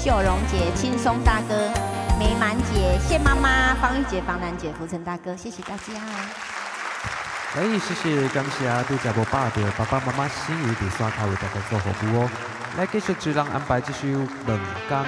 秀荣姐、轻松大哥、美满姐、谢妈妈、方玉姐、方兰姐、福成大哥，谢谢大家。 谢谢，感谢对家无把到爸爸妈妈心意伫山头为大家做服务哦。来继续主人安排这首《问讲》。